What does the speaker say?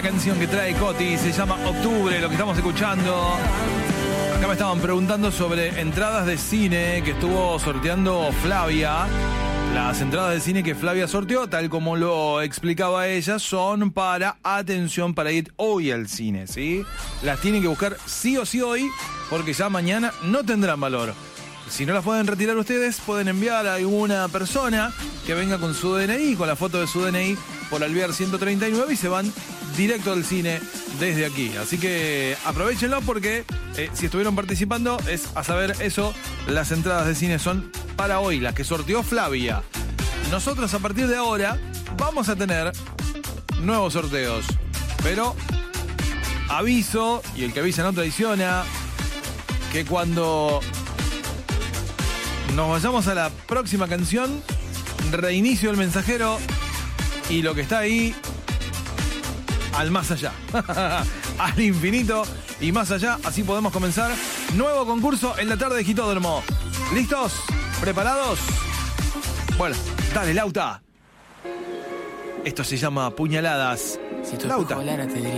canción que trae Coti, se llama Octubre, lo que estamos escuchando. Acá me estaban preguntando sobre entradas de cine que estuvo sorteando Flavia. Las entradas de cine que Flavia sorteó, tal como lo explicaba ella, son para, atención, para ir hoy al cine, ¿sí? Las tienen que buscar sí o sí hoy, porque ya mañana no tendrán valor. Si no las pueden retirar ustedes, pueden enviar a alguna persona que venga con su DNI, con la foto de su DNI, por Alvear 139 y se van directo al cine desde aquí. Así que aprovechenlo porque si estuvieron participando es a saber eso, las entradas de cine son para hoy, las que sorteó Flavia. Nosotros a partir de ahora vamos a tener nuevos sorteos, pero aviso, y el que avisa no traiciona, que cuando nos vayamos a la próxima canción, reinicio el mensajero y lo que está ahí al más allá, al infinito y más allá, así podemos comenzar nuevo concurso en la tarde de Gitódromo. ¿Listos? ¿Preparados? Bueno, dale, Lauta. Esto se llama Puñaladas. Si tu Lauta. te diría